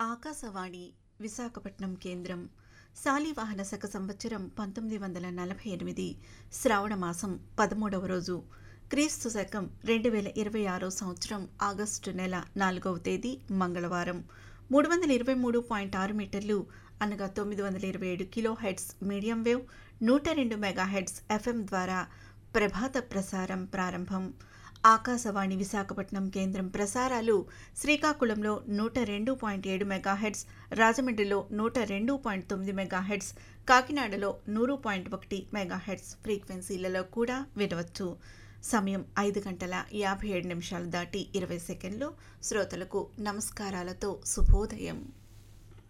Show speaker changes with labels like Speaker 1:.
Speaker 1: ఆకాశవాణి విశాఖపట్నం కేంద్రం శాలివాహన శక సంవత్సరం 1948 శ్రావణమాసం 13వ రోజు క్రీస్తు శకం 2026 సంవత్సరం ఆగస్టు నెల 4వ తేదీ మంగళవారం 323.6 మీటర్లు అనగా 927 kilo hertz medium wave 102 megahertz FM ద్వారా ప్రభాత ప్రసారం ప్రారంభం. ఆకాశవాణి విశాఖపట్నం కేంద్రం ప్రసారాలు శ్రీకాకుళంలో 102.7 మెగాహెర్ట్జ్, రాజమండ్రిలో 102.9 మెగాహెర్ట్జ్, కాకినాడలో 100.1 మెగాహెర్ట్జ్ ఫ్రీక్వెన్సీలలో కూడా వినవచ్చు. సమయం 5:57 దాటి 20 సెకండ్లు. శ్రోతలకు నమస్కారాలతో శుభోదయం.